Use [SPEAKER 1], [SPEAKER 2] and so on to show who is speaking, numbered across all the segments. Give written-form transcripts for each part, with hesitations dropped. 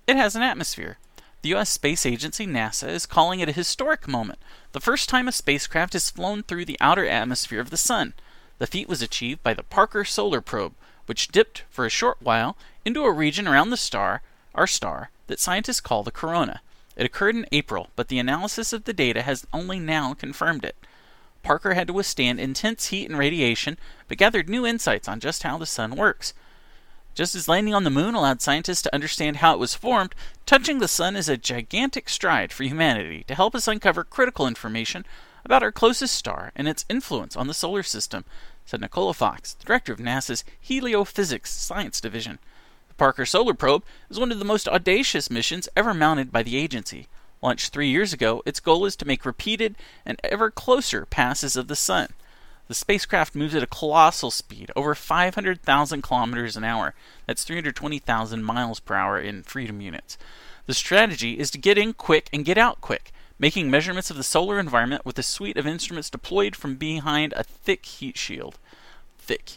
[SPEAKER 1] It has an atmosphere. The U.S. Space Agency, NASA, is calling it a historic moment, the first time a spacecraft has flown through the outer atmosphere of the Sun. The feat was achieved by the Parker Solar Probe, which dipped for a short while into a region around our star, that scientists call the corona. It occurred in April, but the analysis of the data has only now confirmed it. Parker had to withstand intense heat and radiation, but gathered new insights on just how the Sun works. Just as landing on the Moon allowed scientists to understand how it was formed, touching the Sun is a gigantic stride for humanity to help us uncover critical information about our closest star and its influence on the solar system, said Nicola Fox, the director of NASA's Heliophysics Science Division. The Parker Solar Probe is one of the most audacious missions ever mounted by the agency. Launched 3 years ago, its goal is to make repeated and ever closer passes of the Sun. The spacecraft moves at a colossal speed, over 500,000 kilometers an hour. That's 320,000 miles per hour in freedom units. The strategy is to get in quick and get out quick, making measurements of the solar environment with a suite of instruments deployed from behind a thick heat shield. Thick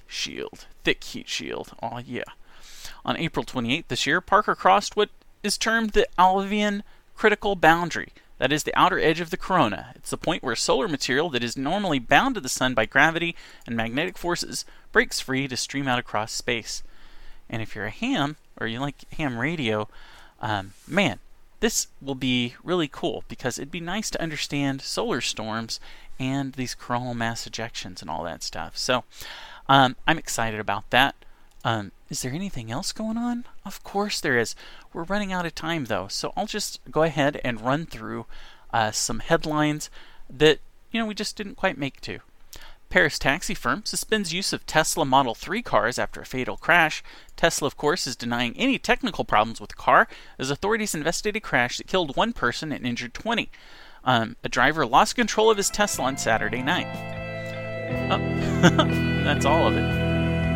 [SPEAKER 1] heat shield. Oh yeah. On April 28th this year, Parker crossed what is termed the Alfvéan critical boundary. That is the outer edge of the corona. It's the point where solar material that is normally bound to the Sun by gravity and magnetic forces breaks free to stream out across space. And if you're a ham, or you like ham radio, man, this will be really cool, because it'd be nice to understand solar storms and these coronal mass ejections and all that stuff. So I'm excited about that. Is there anything else going on? Of course there is. We're running out of time, though, so I'll just go ahead and run through some headlines that, we just didn't quite make to. Paris taxi firm suspends use of Tesla Model 3 cars after a fatal crash. Tesla, of course, is denying any technical problems with the car, as authorities investigate a crash that killed 1 person and injured 20. A driver lost control of his Tesla on Saturday night. Oh, that's all of it.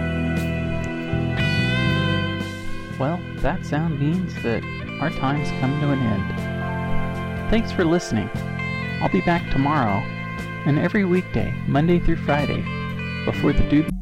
[SPEAKER 2] Well, that sound means that our time's come to an end. Thanks for listening. I'll be back tomorrow, and every weekday, Monday through Friday, before the due